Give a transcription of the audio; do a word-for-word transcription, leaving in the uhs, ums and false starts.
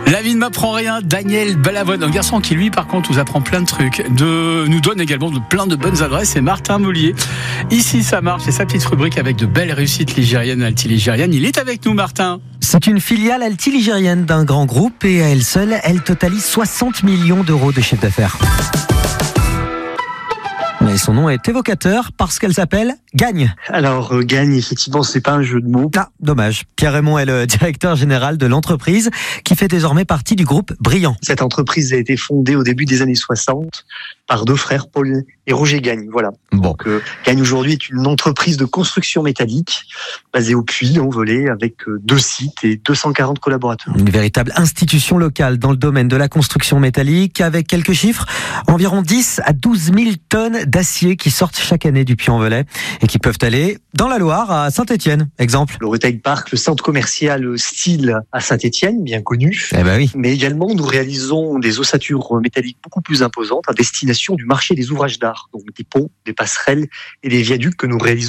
La vie ne m'apprend rien, Daniel Balavoine, un garçon qui lui par contre nous apprend plein de trucs, de, nous donne également de, plein de bonnes adresses, c'est Martin Mollier. Ici ça marche, c'est sa petite rubrique avec de belles réussites ligériennes, altiligériennes. Il est avec nous Martin. C'est une filiale altiligérienne d'un grand groupe et à elle seule, elle totalise soixante millions d'euros de chiffre d'affaires. Mais son nom est évocateur parce qu'elle s'appelle Gagne. Alors, euh, Gagne, effectivement, c'est pas un jeu de mots. Ah, dommage. Pierre Raymond est le directeur général de l'entreprise qui fait désormais partie du groupe Brillant. Cette entreprise a été fondée au début des années soixante par deux frères, Paul et Roger Gagne. Voilà. Bon. Donc, euh, Gagne aujourd'hui est une entreprise de construction métallique basée au Puy, en Velay, avec euh, deux sites et deux cent quarante collaborateurs. Une véritable institution locale dans le domaine de la construction métallique avec quelques chiffres. Environ dix à douze mille tonnes d'acier qui sortent chaque année du Puy-en-Velay et qui peuvent aller dans la Loire à Saint-Étienne, exemple. Le Retail Park, le centre commercial Style à Saint-Étienne, bien connu. Eh ben oui. Mais également, nous réalisons des ossatures métalliques beaucoup plus imposantes à destination du marché des ouvrages d'art. Donc des ponts, des passerelles et des viaducs que nous réalisons